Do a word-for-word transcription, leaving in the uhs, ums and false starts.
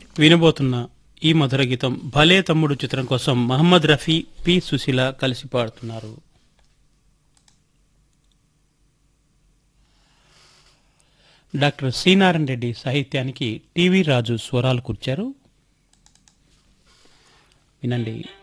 వినబోతున్న ఈ మధుర గీతం భలే తమ్ముడు చిత్రం కోసం మహమ్మద్ రఫీ పి సుశీల కలిసి పాడుతున్నారు. డాక్టర్ సి నారాయణ రెడ్డి సాహిత్యానికి టీవీ రాజు స్వరాలు కూర్చారు. వినండి.